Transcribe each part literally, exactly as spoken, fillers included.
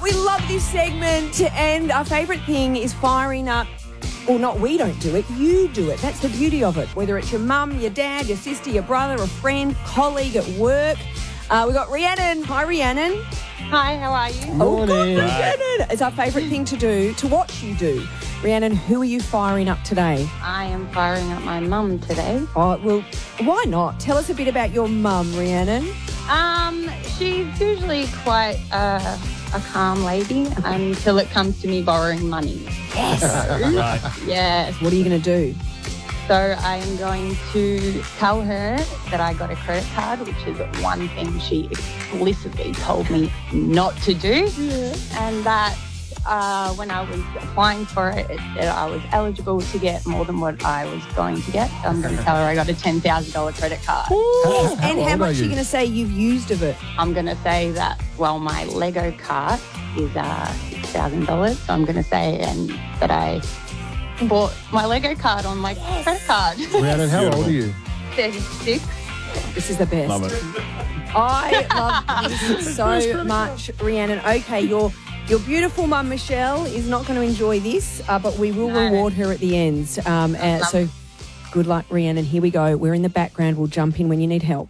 We love this segment, and our favourite thing is firing up. Well, not we don't do it, you do it. That's the beauty of it. Whether it's your mum, your dad, your sister, your brother, a friend, colleague at work. Uh, we've got Rhiannon. Hi, Rhiannon. Hi, how are you? Morning. Oh, good, Rhiannon. It's our favourite thing to do, to watch you do. Rhiannon, who are you firing up today? I am firing up my mum today. Oh, well, why not? Tell us a bit about your mum, Rhiannon. Um, she's usually quite uh, a calm lady until it comes to me borrowing money. Yes. Right. Yes. What are you going to do? So I am going to tell her that I got a credit card, which is one thing she explicitly told me not to do. Yeah. And that uh, when I was applying for it, it said I was eligible to get more than what I was going to get. So I'm going to tell her I got a ten thousand dollars credit card. Ooh, how and how much are you, you going to say you've used of it? I'm going to say that, well, my Lego cart is uh, six thousand dollars. So I'm going to say and that I bought my Lego card on my credit card. Rhiannon, how old are you? thirty-six. This is the best. Love it. I love this so much, Rhiannon. Okay, your your beautiful mum, Michelle, is not going to enjoy this, uh, but we will no. reward her at the end. Um, uh, so good luck, Rhiannon. Here we go. We're in the background. We'll jump in when you need help.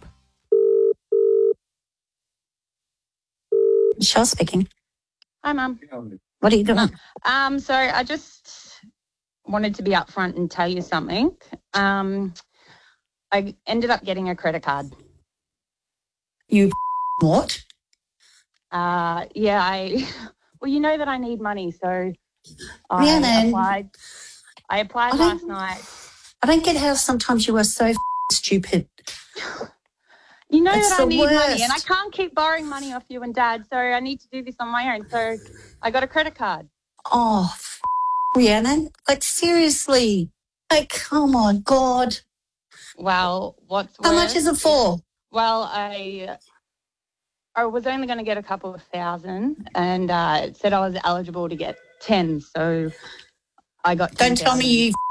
Michelle speaking. Hi, Mum. What are you doing? Um, so I just wanted to be upfront and tell you something. Um, I ended up getting a credit card. You what? Uh, yeah, I. Well, you know that I need money, so I Rhiannon, applied. I applied I last night. I don't get how sometimes you are so stupid. You know it's that I need worst. money, and I can't keep borrowing money off you and Dad, so I need to do this on my own. So I got a credit card. Oh, f- Rhiannon, like seriously, like come on, God. Well, what's how worse, much is it for? Well, I I was only going to get a couple of thousand, and uh, it said I was eligible to get ten, so I got. Don't tell me you